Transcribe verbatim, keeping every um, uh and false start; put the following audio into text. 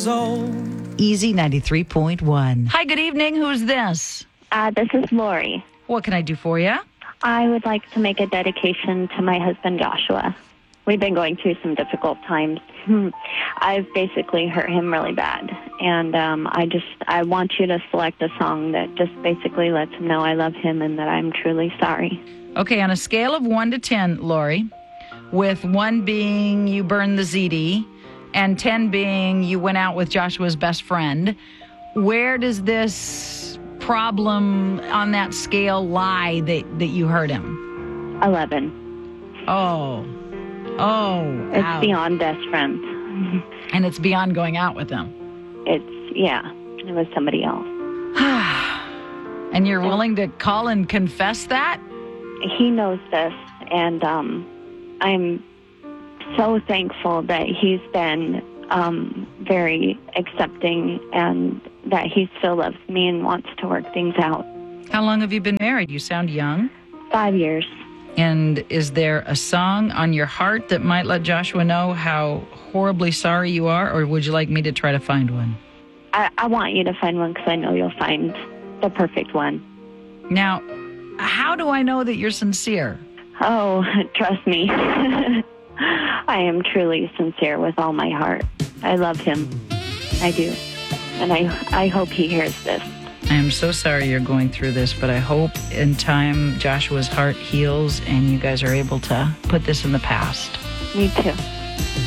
old. Easy ninety-three point one. Hi, good evening. Who's this? Uh, this is Lori. What can I do for you? I would like to make a dedication to my husband, Joshua. We've been going through some difficult times. I've basically hurt him really bad. And um, I just, I want you to select a song that just basically lets him know I love him and that I'm truly sorry. Okay, on a scale of one to ten, Lori, with one being you burned the Z D and ten being you went out with Joshua's best friend, where does this problem on that scale lie that, that you hurt him? eleven. Oh. Oh. It's ouch. beyond best friends. And it's beyond going out with him. It's, yeah, it was somebody else. And you're willing to call and confess that? He knows this, and um, I'm so thankful that he's been um, very accepting and that he still loves me and wants to work things out. How long have you been married? You sound young. Five years. And is there a song on your heart that might let Joshua know how horribly sorry you are, or would you like me to try to find one? I, I want you to find one because I know you'll find the perfect one. Now, how do I know that you're sincere? Oh, trust me. I am truly sincere with all my heart. I love him. I do. And I, I hope he hears this. I am so sorry you're going through this, but I hope in time Joshua's heart heals and you guys are able to put this in the past. Me too.